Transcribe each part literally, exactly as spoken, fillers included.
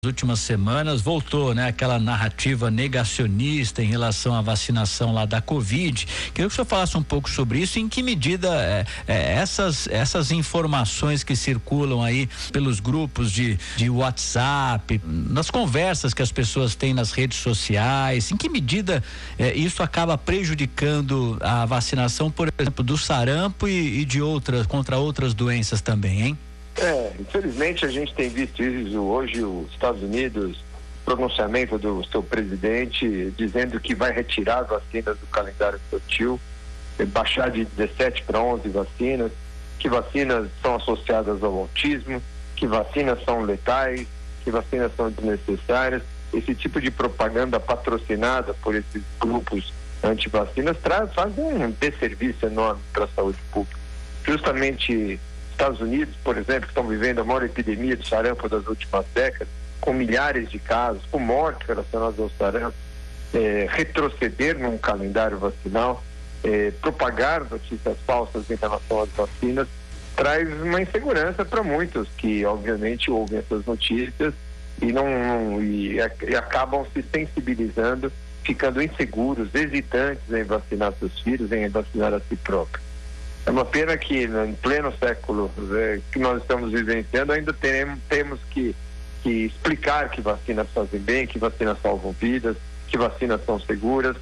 últimas semanas voltou, né, aquela narrativa negacionista em relação à vacinação lá da Covid. Queria que o senhor falasse um pouco sobre isso, em que medida é, é, essas essas informações que circulam aí pelos grupos de, de WhatsApp, nas conversas que as pessoas têm nas redes sociais, em que medida é, isso acaba prejudicando a vacinação, por exemplo, do sarampo e, e de outras, contra outras doenças também, hein? É, infelizmente a gente tem visto isso hoje, os Estados Unidos, pronunciamento do seu presidente dizendo que vai retirar vacinas do calendário infantil, baixar de dezessete para onze vacinas, que vacinas são associadas ao autismo, que vacinas são letais, que vacinas são desnecessárias. Esse tipo de propaganda patrocinada por esses grupos anti-vacinas traz, faz um desserviço enorme para a saúde pública. Justamente Estados Unidos, por exemplo, estão vivendo a maior epidemia de sarampo das últimas décadas, com milhares de casos, com mortes relacionadas ao sarampo, é, retroceder num calendário vacinal, é, propagar notícias falsas em relação às vacinas, traz uma insegurança para muitos que, obviamente, ouvem essas notícias e, não, não, e, e acabam se sensibilizando, ficando inseguros, hesitantes em vacinar seus filhos, em vacinar a si próprios. É uma pena que, em pleno século é, que nós estamos vivenciando, ainda teremos, temos que, que explicar que vacinas fazem bem, que vacinas salvam vidas, que vacinas são seguras.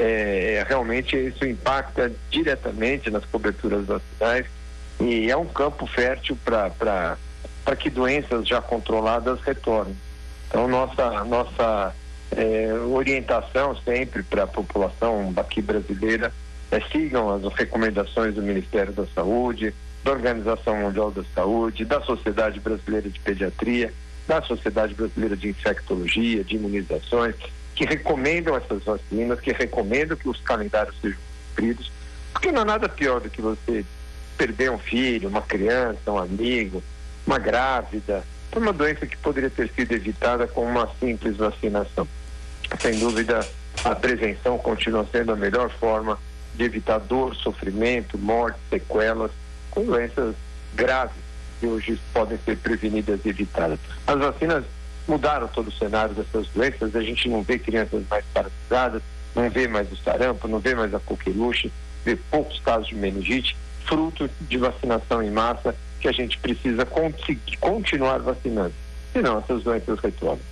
É, é, realmente isso impacta diretamente nas coberturas vacinais e é um campo fértil para para que doenças já controladas retornem. Então, nossa, nossa é, orientação sempre para a população aqui brasileira É, sigam as recomendações do Ministério da Saúde, da Organização Mundial da Saúde, da Sociedade Brasileira de Pediatria, da Sociedade Brasileira de Infectologia, de Imunizações, que recomendam essas vacinas, que recomendam que os calendários sejam cumpridos, porque não há nada pior do que você perder um filho, uma criança, um amigo, uma grávida, por uma doença que poderia ter sido evitada com uma simples vacinação. Sem dúvida, a prevenção continua sendo a melhor forma de evitar dor, sofrimento, morte, sequelas, com doenças graves que hoje podem ser prevenidas e evitadas. As vacinas mudaram todo o cenário dessas doenças, a gente não vê crianças mais parasisadas, não vê mais o sarampo, não vê mais a coqueluche, vê poucos casos de meningite, fruto de vacinação em massa que a gente precisa conseguir continuar vacinando, senão essas doenças retornam.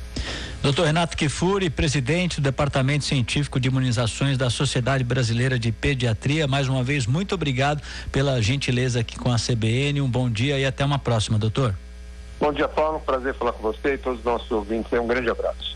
doutor Renato Kfouri, presidente do Departamento Científico de Imunizações da Sociedade Brasileira de Pediatria, mais uma vez, muito obrigado pela gentileza aqui com a C B N, um bom dia e até uma próxima, doutor. Bom dia, Paulo, prazer falar com você e todos os nossos ouvintes, um grande abraço.